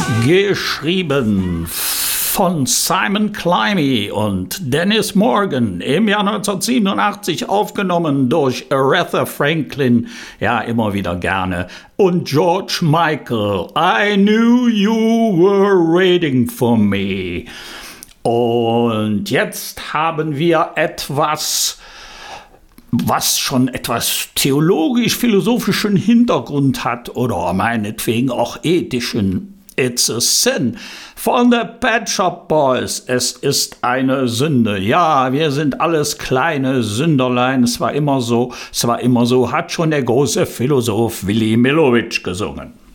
Geschrieben von Simon Climie und Dennis Morgan, im Jahr 1987 aufgenommen durch Aretha Franklin, ja immer wieder gerne, und George Michael. I knew you were waiting for me. Und jetzt haben wir etwas, was schon etwas theologisch-philosophischen Hintergrund hat oder meinetwegen auch ethischen. It's a Sin von the Pet Shop Boys. Es ist eine Sünde. Ja, wir sind alles kleine Sünderlein. Es war immer so, hat schon der große Philosoph Willy Millowitsch gesungen.